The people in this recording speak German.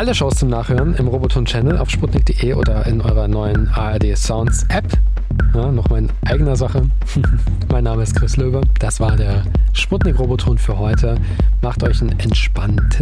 Alle Shows zum Nachhören im Roboton-Channel auf sputnik.de oder in eurer neuen ARD Sounds App. Ja, nochmal in eigener Sache. Mein Name ist Chris Löwe. Das war der Sputnik Roboton für heute. Macht euch einen entspannten